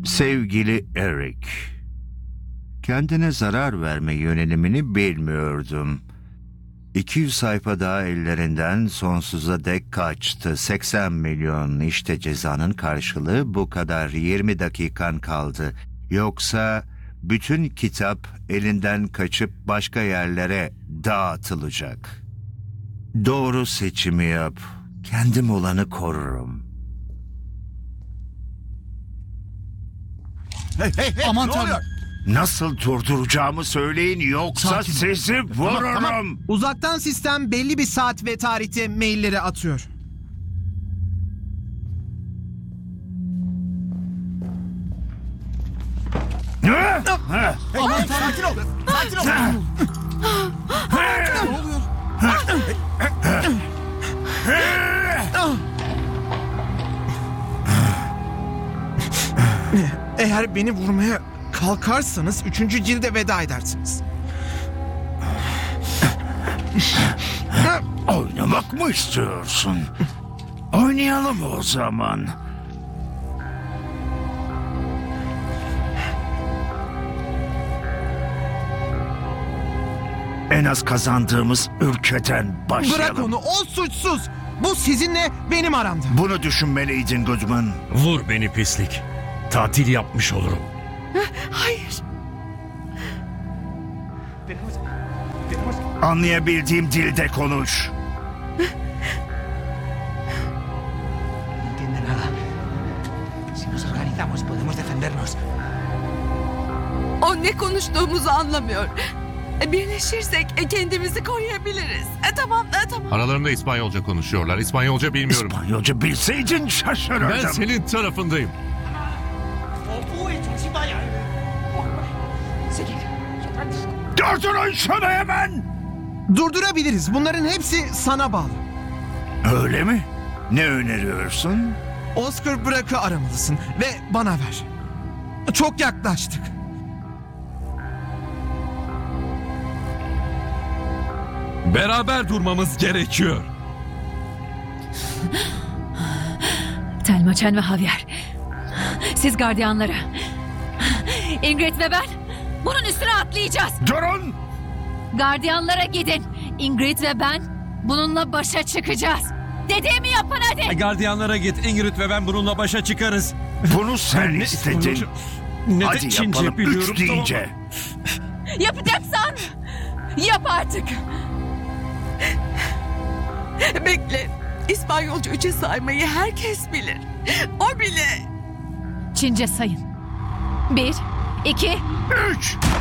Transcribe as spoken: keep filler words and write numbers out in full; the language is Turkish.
Sevgili Eric, kendine zarar verme yönelimini bilmiyordum. iki yüz sayfa daha ellerinden sonsuza dek kaçtı. seksen milyon, işte cezanın karşılığı bu kadar. yirmi dakikan kaldı. Yoksa bütün kitap elinden kaçıp başka yerlere dağıtılacak. Doğru seçimi yap. Kendim olanı korurum. Hey hey hey! Aman ne tanrım. oluyor? Nasıl durduracağımı söyleyin, yoksa Sakin ol. sizi vururum. Tamam. Uzaktan sistem belli bir saat ve tarihte mailleri atıyor. Aman tanrım. Sakin ol! Sakin ol! Ne oluyor? Eğer beni vurmaya kalkarsanız üçüncü cilde veda edersiniz. Oynamak mı istiyorsun? Oynayalım o zaman. En az kazandığımız ülkeden başlayalım. Bırak onu, o suçsuz. Bu sizinle benim aramda. Bunu düşünmeliydin Goodman. Vur beni pislik. Tatil yapmış olurum. Hayır. Anlayabildiğim dilde konuş. No entiende nada. Si nos organizamos podemos defendernos. O ne konuştuğumuzu anlamıyor. E, Birleşirsek e, kendimizi koruyabiliriz. E, tamam, e, tamam. Aralarında İspanyolca konuşuyorlar. İspanyolca bilmiyorum. İspanyolca bilseydin şaşırırdım. Ben senin tarafındayım. Durdurun şunu hemen! Durdurabiliriz. Bunların hepsi sana bağlı. Öyle mi? Ne öneriyorsun? Oscar Brock'ı aramalısın ve bana ver. Çok yaklaştık. Beraber durmamız gerekiyor. Thelma Chen ve Javier. Siz gardiyanlara. Ingrid ve ben bunun üstüne atlayacağız. Durun! Gardiyanlara gidin. Ingrid ve ben bununla başa çıkacağız. Dediğimi yapın hadi. Gardiyanlara git. Ingrid ve ben bununla başa çıkarız. Bunu sen istedin. İspanyolca, ne Hadi de Çince yapalım biliyorum. üç deyince. Yapacaksan yap artık. Bekle. İspanyolca üçe saymayı herkes bilir. O bile. Çince sayın. Bir, iki, Üç!